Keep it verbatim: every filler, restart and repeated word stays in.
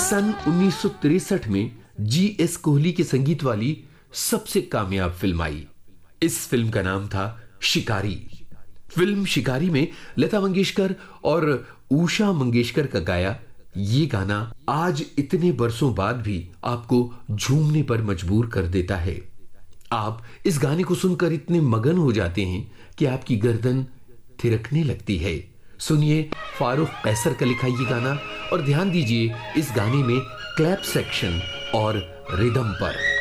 सन उन्नीस सौ तिरसठ में जी एस कोहली के संगीत वाली सबसे कामयाब फिल्म आई। इस फिल्म का नाम था शिकारी। फिल्म शिकारी में लता मंगेशकर और उषा मंगेशकर का गाया ये गाना आज इतने बरसों बाद भी आपको झूमने पर मजबूर कर देता है। आप इस गाने को सुनकर इतने मगन हो जाते हैं कि आपकी गर्दन थिरकने लगती है। सुनिए फारूक कैसर का लिखा ये गाना और ध्यान दीजिए इस गाने में क्लैप सेक्शन और रिदम पर।